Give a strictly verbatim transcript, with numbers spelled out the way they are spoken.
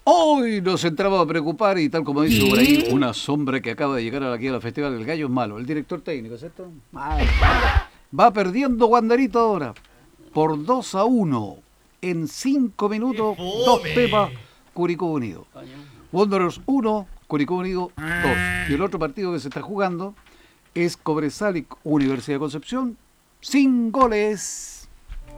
Hoy nos entramos a preocupar y tal como dice por ahí, una sombra que acaba de llegar aquí a la Festival del Gallo es malo. El director técnico, ¿cierto? Malo. Va perdiendo Wanderito ahora por dos a uno. En cinco minutos, dos pepas, Curicó Unido. Wanderers uno, Curicó Unido dos. Y el otro partido que se está jugando es Cobresal y Universidad de Concepción, sin goles.